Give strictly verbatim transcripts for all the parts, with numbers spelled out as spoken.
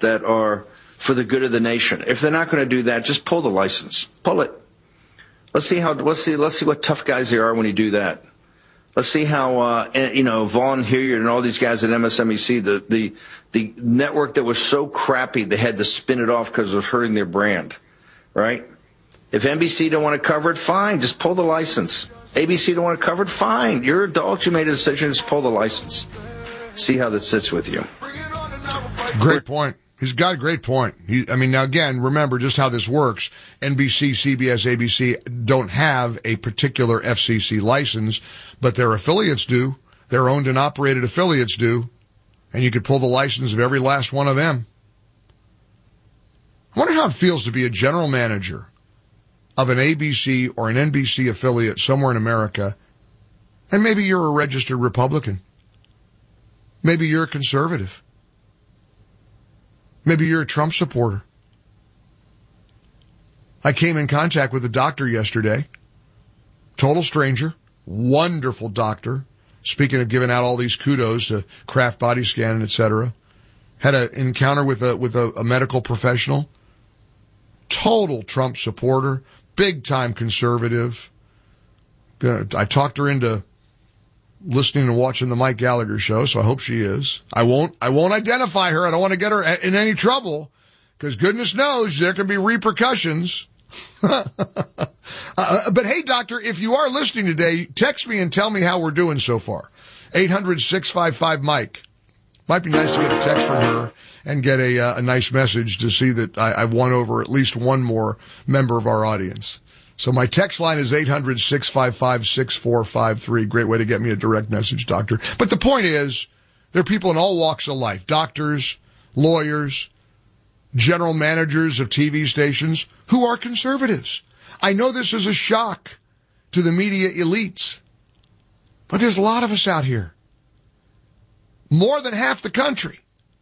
that are for the good of the nation. If they're not going to do that, just pull the license. Pull it. Let's see how. Let's see. Let's see what tough guys they are when you do that. Let's see how uh, you know Vaughn Hilliard and all these guys at M S N B C, the the the network that was so crappy they had to spin it off because it was hurting their brand, right? If N B C don't want to cover it, fine, just pull the license. A B C don't want to cover it, fine. You're adults, you made a decision, just pull the license. See how that sits with you. Great point. He's got a great point. He, I mean, now again, remember just how this works. N B C, C B S, A B C don't have a particular F C C license, but their affiliates do. Their owned and operated affiliates do. And you could pull the license of every last one of them. I wonder how it feels to be a general manager of an A B C or an N B C affiliate somewhere in America, and maybe you're a registered Republican. Maybe you're a conservative. Maybe you're a Trump supporter. I came in contact with a doctor yesterday. Total stranger. Wonderful doctor. Speaking of giving out all these kudos to Kraft Body Scan, et cetera. Had an encounter with a with a, a medical professional. Total Trump supporter. Big time conservative. I talked her into listening and watching the Mike Gallagher show, so I hope she is. I won't, I won't identify her. I don't want to get her in any trouble, because goodness knows there can be repercussions. uh, but hey, doctor, if you are listening today, text me and tell me how we're doing so far. eight hundred, six five five, Mike. Might be nice to get a text from her and get a, uh, a nice message to see that I, I've won over at least one more member of our audience. So my text line is eight hundred, six five five, six four five three. Great way to get me a direct message, doctor. But the point is, there are people in all walks of life, doctors, lawyers, general managers of T V stations who are conservatives. I know this is a shock to the media elites, but there's a lot of us out here. More than half the country.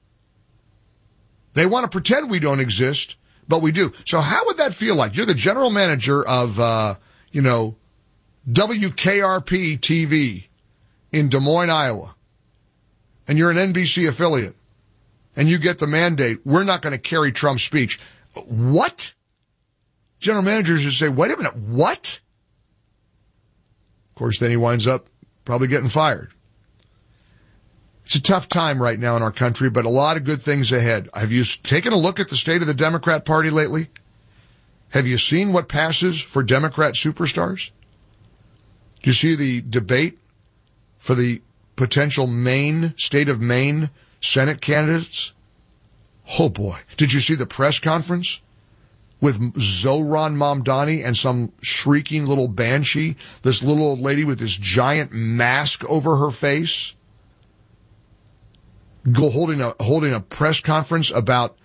They want to pretend we don't exist, but we do. So how would that feel like? You're the general manager of, uh, you know, W K R P T V in Des Moines, Iowa, and you're an N B C affiliate, and you get the mandate, we're not going to carry Trump's speech. What? General managers would say, wait a minute, what? Of course, then he winds up probably getting fired. It's a tough time right now in our country, but a lot of good things ahead. Have you taken a look at the state of the Democrat Party lately? Have you seen what passes for Democrat superstars? Did you see the debate for the potential Maine, state of Maine Senate candidates? Oh boy. Did you see the press conference with Zohran Mamdani and some shrieking little banshee, this little old lady with this giant mask over her face? Go holding a holding a press conference about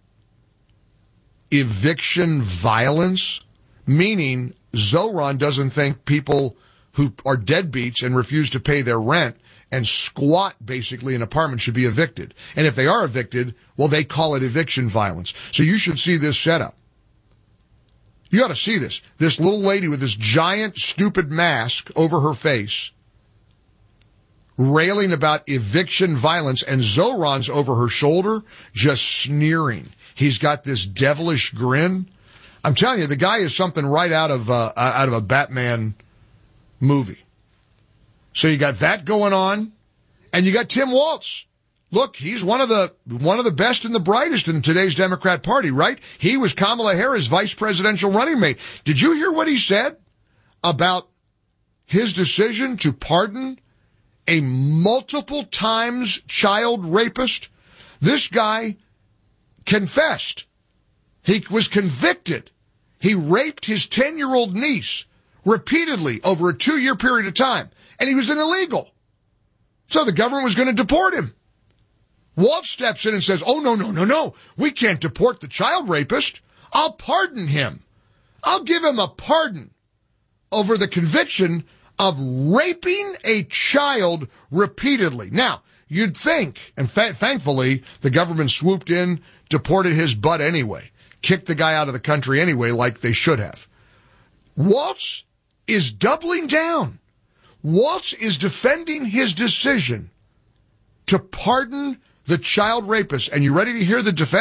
eviction violence, meaning Zohran doesn't think people who are deadbeats and refuse to pay their rent and squat basically in apartments should be evicted. And if they are evicted, well, they call it eviction violence. So you should see this setup. You ought to see this. This little lady with this giant stupid mask over her face, railing about eviction violence, and Zohran's over her shoulder, just sneering. He's got this devilish grin. I'm telling you, the guy is something right out of uh, out of a Batman movie. So you got that going on, and you got Tim Walz. Look, he's one of the one of the best and the brightest in today's Democrat Party, right? He was Kamala Harris' vice presidential running mate. Did you hear what he said about his decision to pardon a multiple times child rapist? This guy confessed. He was convicted. He raped his ten-year-old niece repeatedly over a two-year period of time, and he was an illegal. So the government was going to deport him. Walz steps in and says, oh, no, no, no, no. We can't deport the child rapist. I'll pardon him. I'll give him a pardon over the conviction of raping a child repeatedly. Now, you'd think, and fa- thankfully, the government swooped in, deported his butt anyway, kicked the guy out of the country anyway, like they should have. Walz is doubling down. Walz is defending his decision to pardon the child rapist. And you ready to hear the defense?